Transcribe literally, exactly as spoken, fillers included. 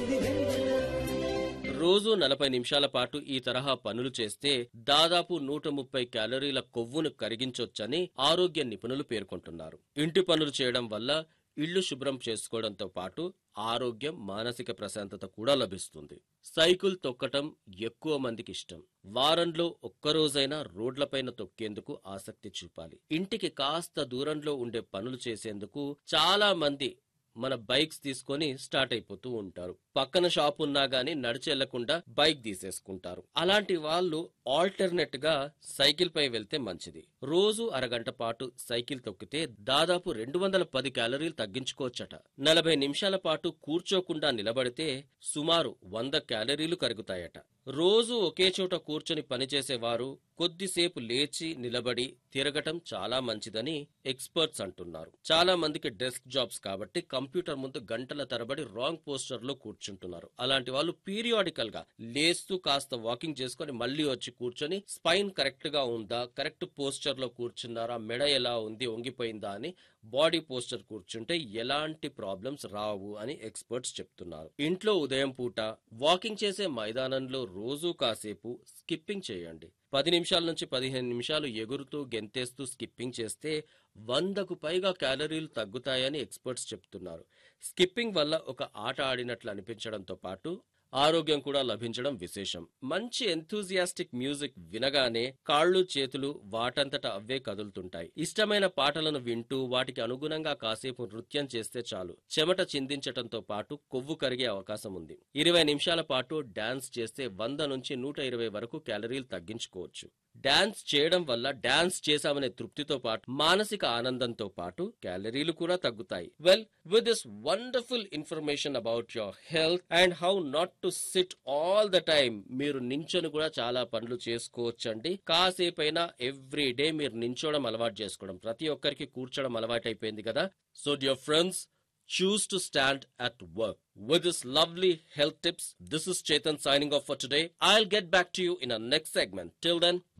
రోజు నలభై నిమిషాల పాటు ఈ తరహా పనులు చేస్తే దాదాపు నూట ముప్పై క్యాలరీల కొవ్వును కరిగించొచ్చని ఆరోగ్య నిపుణులు పేర్కొంటున్నారు. ఇంటి పనులు చేయడం వల్ల ఇళ్లు శుభ్రం చేసుకోవడంతో పాటు ఆరోగ్యం, మానసిక ప్రశాంతత కూడా లభిస్తుంది. సైకిల్ తొక్కటం ఎక్కువ మందికి ఇష్టం. వారంలో ఒక్కరోజైనా రోడ్లపైన తొక్కేందుకు ఆసక్తి చూపాలి. ఇంటికి కాస్త దూరంలో ఉండే పనులు చేసేందుకు చాలా మంది మన బైక్స్ తీసుకొని స్టార్ట్ అయిపోతూ ఉంటారు. పక్కన షాప్ ఉన్నా గానీ నడిచి వెళ్లకుండా బైక్ తీసేసుకుంటారు. అలాంటి వాళ్ళు ఆల్టర్నేట్ గా సైకిల్ పై వెళ్తే మంచిది. రోజు అరగంట పాటు సైకిల్ తొక్కితే దాదాపు రెండు వందల పది క్యాలరీలు తగ్గించుకోవచ్చట. నలభై నిమిషాల పాటు కూర్చోకుండా నిలబడితే సుమారు వంద క్యాలరీలు కరుగుతాయట. రోజు ఒకే చోట కూర్చొని పనిచేసేవారు కొద్దిసేపు లేచి నిలబడి తిరగటం చాలా మంచిదని ఎక్స్పర్ట్స్ అంటున్నారు. చాలా మందికి డెస్క్ జాబ్స్ కాబట్టి కంప్యూటర్ ముందు గంటల తరబడి రాంగ్ పోస్టర్ లో కూర్చుంటున్నారు. అలాంటి వాళ్ళు పీరియాడికల్ గా లేస్తూ కాస్త వాకింగ్ చేసుకుని మళ్లీ వచ్చి కూర్చొని స్పైన్ కరెక్ట్ గా ఉందా, కరెక్ట్ పోస్టర్ లో కూర్చున్నారా, మెడ ఎలా ఉంది, వంగిపోయిందా అని బాడీ పోస్టర్ కూర్చుంటే ఎలాంటి ప్రాబ్లమ్స్ రావు అని ఎక్స్పర్ట్స్ చెప్తున్నారు. ఇంట్లో ఉదయం పూట వాకింగ్ చేసే మైదానంలో రోజూ కాసేపు స్కిప్పింగ్ చేయండి. పది నిమిషాల నుంచి పదిహేను నిమిషాలు ఎగురుతూ గెంతేస్తూ స్కిప్పింగ్ చేస్తే వందకు పైగా క్యాలరీలు తగ్గుతాయని ఎక్స్పర్ట్స్ చెప్తున్నారు. స్కిప్పింగ్ వల్ల ఒక ఆట ఆడినట్లు అనిపించడంతో పాటు ఆరోగ్యం కూడా లభించడం విశేషం. మంచి ఎంథూజియాస్టిక్ మ్యూజిక్ వినగానే కాళ్ళు చేతులు వాటంతట అవే కదులుతుంటాయి. ఇష్టమైన పాటలను వింటూ వాటికి అనుగుణంగా కాసేపు నృత్యం చేస్తే చాలు చెమట చిందించటంతో పాటు కొవ్వు కరిగే అవకాశం ఉంది. ఇరవై నిమిషాల పాటు డాన్స్ చేస్తే వంద నుంచి నూట ఇరవై వరకు క్యాలరీలు తగ్గించుకోవచ్చు. డాన్స్ చేయడం వల్ల డాన్స్ చేశామనే తృప్తితో పాటు మానసిక ఆనందంతో పాటు క్యాలరీలు కూడా తగ్గుతాయి. Well, with this wonderful information about your health and how not to SIT all the time, మీరు నించొని కూడా చాలా పనులు చేసుకోవచ్చండి. కాసేపైనా ఎవ్రీ డే మీరు నించోవడం అలవాటు చేసుకోవడం. ప్రతి ఒక్కరికి కూర్చోవడం అలవాటు అయిపోయింది కదా. So dear friends, choose to stand at work. With this lovely health tips, this is Chetan signing off for today. I'll get back to you in our next segment. Till then,